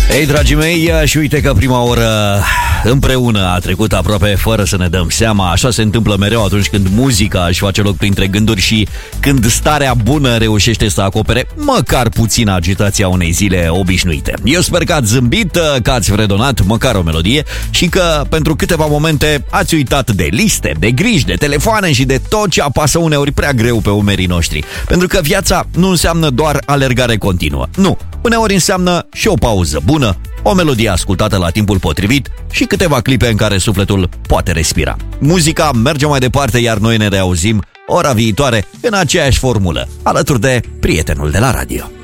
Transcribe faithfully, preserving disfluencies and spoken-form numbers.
Ei, dragii mei, și uite că prima oră împreună a trecut aproape fără să ne dăm seama. Așa se întâmplă mereu atunci când muzica își face loc printre gânduri și când starea bună reușește să acopere măcar puțin agitația unei zile obișnuite. Eu sper că ați zâmbit, că ați fredonat măcar o melodie și că pentru câteva momente ați uitat de liste, de griji, de telefoane și de tot ce apasă uneori prea greu pe umerii noștri. Pentru că viața nu înseamnă doar alergare continuă. Nu, uneori înseamnă și o pauză bună, o melodie ascultată la timpul potrivit și câteva clipe în care sufletul poate respira. Muzica merge mai departe, iar noi ne reauzim ora viitoare în aceeași formulă, alături de prietenul de la radio.